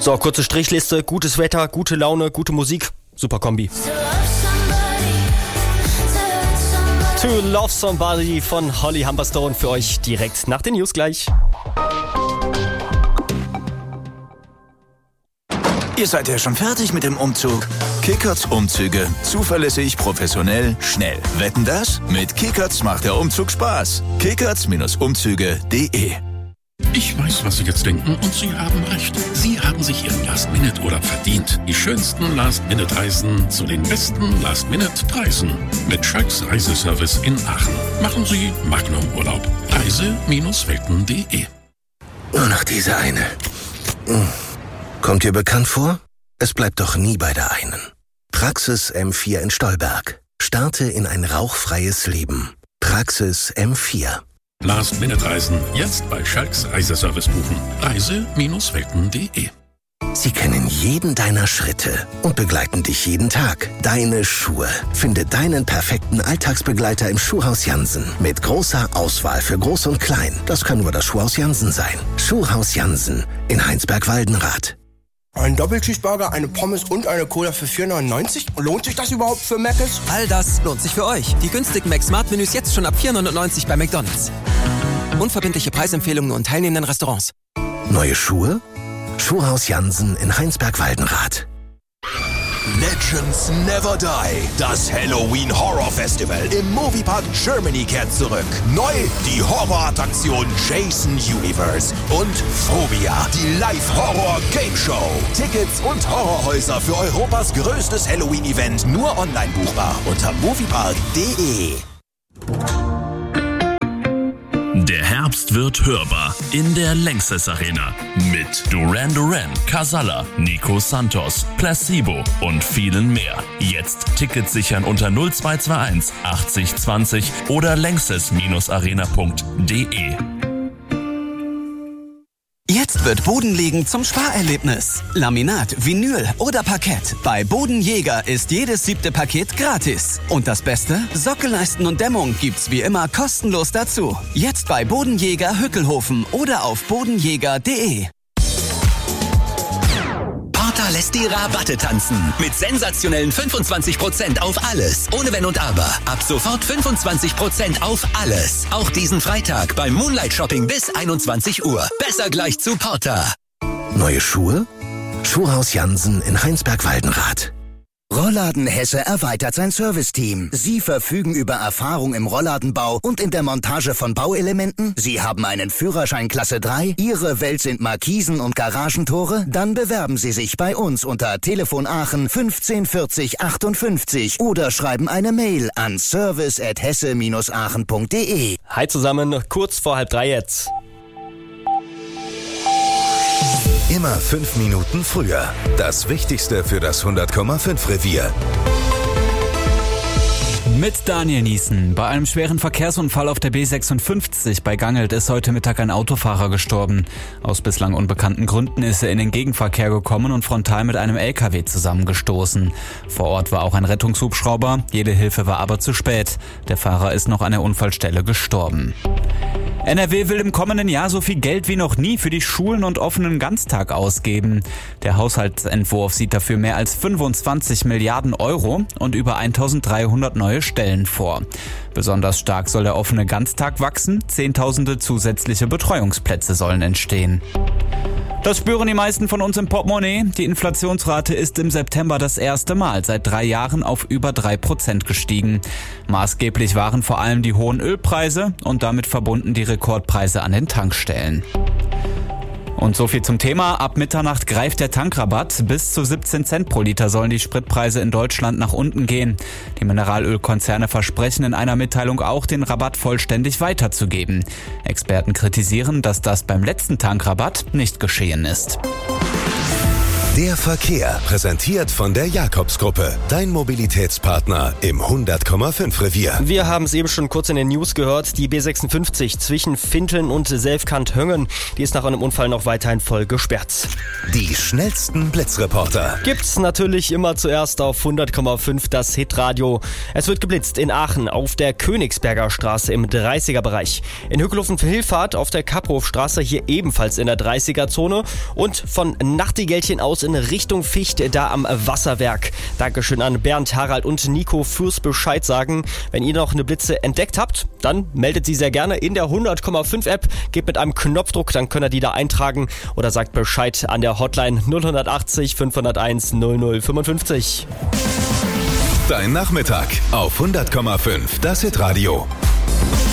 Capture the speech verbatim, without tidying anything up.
So, kurze Strichliste, gutes Wetter, gute Laune, gute Musik, super Kombi. To Love Somebody von Holly Humberstone für euch direkt nach den News gleich. Ihr seid ja schon fertig mit dem Umzug. Kickertz Umzüge. Zuverlässig, professionell, schnell. Wetten das? Mit Kickertz macht der Umzug Spaß. kickertz Umzüge punkt de. Ich weiß, was Sie jetzt denken, und Sie haben recht. Sie haben sich Ihren Last-Minute-Urlaub verdient. Die schönsten Last-Minute-Reisen zu den besten Last-Minute-Preisen. Mit Schalks Reiseservice in Aachen. Machen Sie Magnum-Urlaub. Reise Welten punkt de. Nur noch diese eine. Kommt dir bekannt vor? Es bleibt doch nie bei der einen. Praxis M vier in Stolberg. Starte in ein rauchfreies Leben. Praxis M vier. Last-Minute-Reisen jetzt bei Schalks Reiseservice buchen. Reise Welten punkt de. Sie kennen jeden deiner Schritte und begleiten dich jeden Tag. Deine Schuhe. Finde deinen perfekten Alltagsbegleiter im Schuhhaus Jansen. Mit großer Auswahl für Groß und Klein. Das kann nur das Schuhhaus Jansen sein. Schuhhaus Jansen in Heinsberg-Waldenrath. Ein Doppelcheeseburger, eine Pommes und eine Cola für vier neunundneunzig? Lohnt sich das überhaupt für Mc's? All das lohnt sich für euch. Die günstigen Mac-Smart-Menüs jetzt schon ab vier neunundneunzig bei McDonald's. Unverbindliche Preisempfehlungen und teilnehmenden Restaurants. Neue Schuhe? Schuhhaus Jansen in Heinsberg-Waldenrath. Legends Never Die. Das Halloween Horror Festival im Moviepark Germany kehrt zurück. Neu die Horrorattraktion Jason Universe und Phobia, die Live-Horror-Game-Show. Tickets und Horrorhäuser für Europas größtes Halloween-Event nur online buchbar unter moviepark punkt de. Der Herbst wird hörbar in der Lanxess Arena mit Duran Duran, Casalla, Nico Santos, Placebo und vielen mehr. Jetzt Tickets sichern unter null zwei zwei eins achtzig zwanzig oder lanxess arena punkt de. Jetzt wird Bodenlegen zum Sparerlebnis. Laminat, Vinyl oder Parkett. Bei Bodenjäger ist jedes siebte Paket gratis. Und das Beste? Sockelleisten und Dämmung gibt's wie immer kostenlos dazu. Jetzt bei Bodenjäger Hückelhofen oder auf bodenjäger punkt de. Porter lässt die Rabatte tanzen. Mit sensationellen fünfundzwanzig Prozent auf alles. Ohne Wenn und Aber. Ab sofort fünfundzwanzig Prozent auf alles. Auch diesen Freitag beim Moonlight Shopping bis einundzwanzig Uhr. Besser gleich zu Porter. Neue Schuhe? Schuhhaus Jansen in Heinsberg-Waldenrath. Rollladen Hesse erweitert sein Serviceteam. Sie verfügen über Erfahrung im Rollladenbau und in der Montage von Bauelementen. Sie haben einen Führerschein Klasse drei. Ihre Welt sind Markisen und Garagentore. Dann bewerben Sie sich bei uns unter Telefon Aachen fünfzehn vierzig achtundfünfzig oder schreiben eine Mail an service at hesse aachen punkt de. Hi zusammen, kurz vor halb drei jetzt. Immer fünf Minuten früher. Das Wichtigste für das hundert Komma fünf Revier. Mit Daniel Niesen. Bei einem schweren Verkehrsunfall auf der B sechsundfünfzig bei Gangelt ist heute Mittag ein Autofahrer gestorben. Aus bislang unbekannten Gründen ist er in den Gegenverkehr gekommen und frontal mit einem L K W zusammengestoßen. Vor Ort war auch ein Rettungshubschrauber, jede Hilfe war aber zu spät. Der Fahrer ist noch an der Unfallstelle gestorben. N R W will im kommenden Jahr so viel Geld wie noch nie für die Schulen und offenen Ganztag ausgeben. Der Haushaltsentwurf sieht dafür mehr als fünfundzwanzig Milliarden Euro und über eintausenddreihundert neue Stellen vor. Besonders stark soll der offene Ganztag wachsen, zehntausende zusätzliche Betreuungsplätze sollen entstehen. Das spüren die meisten von uns im Portemonnaie. Die Inflationsrate ist im September das erste Mal seit drei Jahren auf über drei Prozent gestiegen. Maßgeblich waren vor allem die hohen Ölpreise und damit verbunden die Rekordpreise an den Tankstellen. Und so viel zum Thema. Ab Mitternacht greift der Tankrabatt. Bis zu siebzehn Cent pro Liter sollen die Spritpreise in Deutschland nach unten gehen. Die Mineralölkonzerne versprechen in einer Mitteilung auch, den Rabatt vollständig weiterzugeben. Experten kritisieren, dass das beim letzten Tankrabatt nicht geschehen ist. Der Verkehr, präsentiert von der Jakobsgruppe. Dein Mobilitätspartner im hundert Komma fünf Revier. Wir haben es eben schon kurz in den News gehört. Die B sechsundfünfzig zwischen Finteln und Selfkant-Höngen, die ist nach einem Unfall noch weiterhin voll gesperrt. Die schnellsten Blitzreporter. Gibt's natürlich immer zuerst auf hundert Komma fünf das Hitradio. Es wird geblitzt in Aachen auf der Königsberger Straße im dreißiger-Bereich. In Hückelhofen-Hillfahrt auf der Kapphofstraße, hier ebenfalls in der dreißiger-Zone. Und von Nachtigellchen aus in Richtung Ficht, da am Wasserwerk. Dankeschön an Bernd, Harald und Nico fürs Bescheid sagen. Wenn ihr noch eine Blitze entdeckt habt, dann meldet sie sehr gerne in der hundert Komma fünf App. Gebt mit einem Knopfdruck, dann könnt ihr die da eintragen. Oder sagt Bescheid an der Hotline null achtzig fünfhunderteins null null fünfundfünfzig. Dein Nachmittag auf hundert Komma fünf, das Hitradio.